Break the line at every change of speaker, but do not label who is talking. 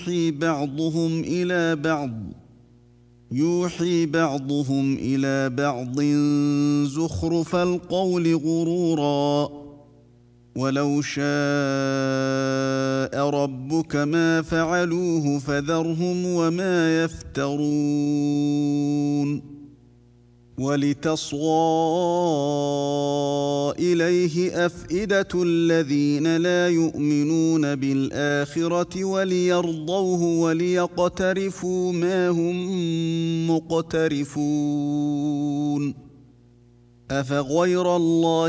يوحي بعضهم إلى بعض زخرف القول غرورا ولو شاء ربك ما فعلوه فذرهم وما يفترون ولتصغى إليه أفئدة الذين لا يؤمنون بالآخرة وليرضوه وليقترفوا ما هم مقترفون أفغير الله